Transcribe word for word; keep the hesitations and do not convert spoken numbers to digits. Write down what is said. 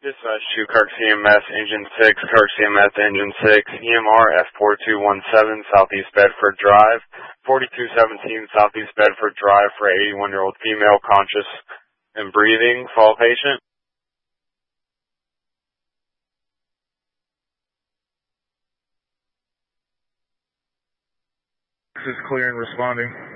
Dispatch to Kirk C M S Engine six, Kirk C M S Engine six, E M R F four two one seven, Southeast Bedford Drive, forty-two seventeen Southeast Bedford Drive for eighty-one-year-old female, conscious and breathing, fall patient. This is clear and responding.